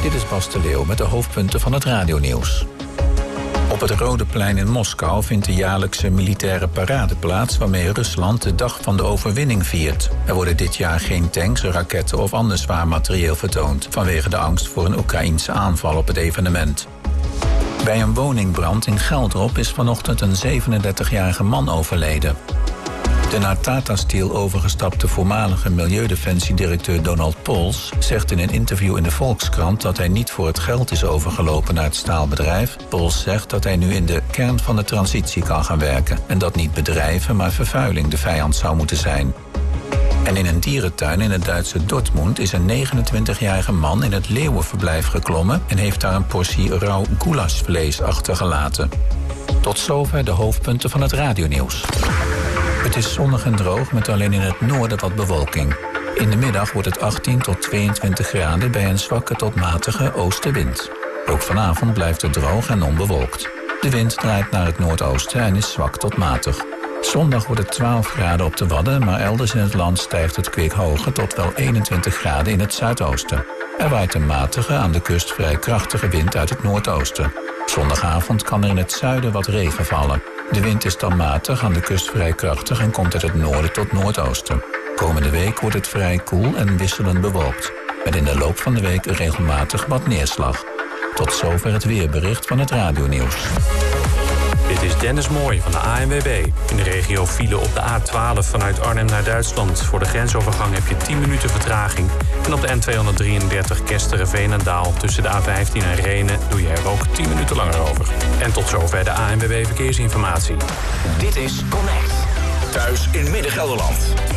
Dit is Bas de Leeuw met de hoofdpunten van het radionieuws. Op het Rode Plein in Moskou vindt de jaarlijkse militaire parade plaats waarmee Rusland de dag van de overwinning viert. Er worden dit jaar geen tanks, raketten of ander zwaar materieel vertoond vanwege de angst voor een Oekraïense aanval op het evenement. Bij een woningbrand in Geldrop is vanochtend een 37-jarige man overleden. De naar Tata Steel overgestapte voormalige milieudefensiedirecteur Donald Pols zegt in een interview in de Volkskrant dat hij niet voor het geld is overgelopen naar het staalbedrijf. Pols zegt dat hij nu in de kern van de transitie kan gaan werken en dat niet bedrijven, maar vervuiling de vijand zou moeten zijn. En in een dierentuin in het Duitse Dortmund is een 29-jarige man in het leeuwenverblijf geklommen en heeft daar een portie rauw goulashvlees achtergelaten. Tot zover de hoofdpunten van het radionieuws. Het is zonnig en droog met alleen in het noorden wat bewolking. In de middag wordt het 18 tot 22 graden bij een zwakke tot matige oostenwind. Ook vanavond blijft het droog en onbewolkt. De wind draait naar het noordoosten en is zwak tot matig. Zondag wordt het 12 graden op de Wadden, maar elders in het land stijgt het kwik hoger tot wel 21 graden in het zuidoosten. Er waait een matige, aan de kust vrij krachtige wind uit het noordoosten. Zondagavond kan er in het zuiden wat regen vallen. De wind is dan matig, aan de kust vrij krachtig en komt uit het noorden tot noordoosten. Komende week wordt het vrij koel en wisselend bewolkt. Met in de loop van de week regelmatig wat neerslag. Tot zover het weerbericht van het radionieuws. Dit is Dennis Mooij van de ANWB. In de regio file op de A12 vanuit Arnhem naar Duitsland. Voor de grensovergang heb je 10 minuten vertraging. En op de N233 Kesteren-Veenendaal tussen de A15 en Rhenen doe je er ook 10 minuten langer over. En tot zover de ANWB Verkeersinformatie. Dit is Connect. Thuis in Midden-Gelderland.